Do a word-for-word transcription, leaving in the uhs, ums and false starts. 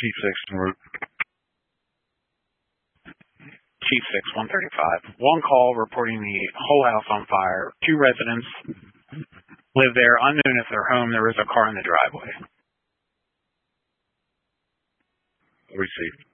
Chief six en route. Chief six, one thirty-five. One call reporting the whole house on fire. Two residents live there, unknown if they're home. There is a car in the driveway. Received.